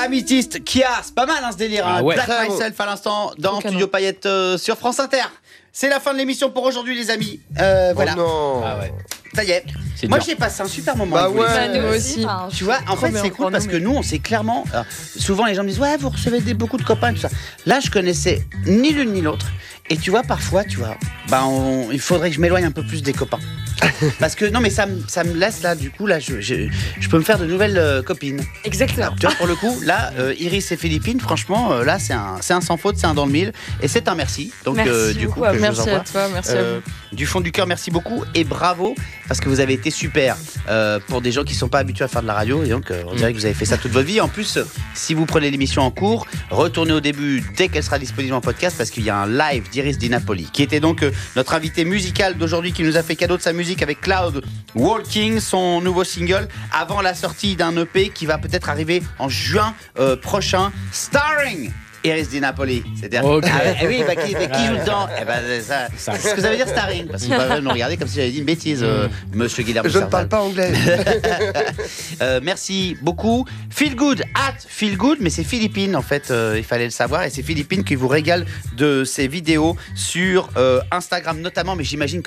Améthyste, Kia, c'est pas mal ce délire. Ah ouais. Black Myself à l'instant dans Studio Paillettes sur France Inter. C'est la fin de l'émission pour aujourd'hui, les amis. Voilà. Non. Ah ouais. Ça y est. Moi, j'ai passé un super moment. Bah ouais. Nous aussi. Tu vois, en fait, c'est cool parce que nous, on sait clairement. Alors, souvent, les gens me disent ouais, vous recevez beaucoup de copains et tout ça. Là, je connaissais ni l'une ni l'autre. Et tu vois, parfois, il faudrait que je m'éloigne un peu plus des copains. Parce que non, mais ça me laisse là, du coup, là, je peux me faire de nouvelles copines. Exactement. Tu vois, pour le coup, là, Iris et Philippine, franchement, là, c'est un sans faute, c'est un dans le mille. Et c'est un merci. Donc, merci du coup, beaucoup. que Merci je vous envoie. à toi, merci à vous. Du fond du cœur, merci beaucoup et bravo parce que vous avez été super pour des gens qui ne sont pas habitués à faire de la radio et donc on dirait que vous avez fait ça toute votre vie. En plus, si vous prenez l'émission en cours, retournez au début dès qu'elle sera disponible en podcast parce qu'il y a un live d'Iris Di Napoli qui était donc notre invité musical d'aujourd'hui qui nous a fait cadeau de sa musique avec Cloud Walking, son nouveau single avant la sortie d'un EP qui va peut-être arriver en juin prochain, starring Iris Di Napoli. C'est-à-dire oui, qui joue dedans c'est ce que ça veut dire starring parce qu'il va nous regarder comme si j'avais dit une bêtise, monsieur Guilherme. Je ne parle pas anglais. Merci beaucoup. Feel Good Feel Good, mais c'est Philippine en fait, il fallait le savoir et c'est Philippine qui vous régale de ses vidéos sur Instagram notamment, mais j'imagine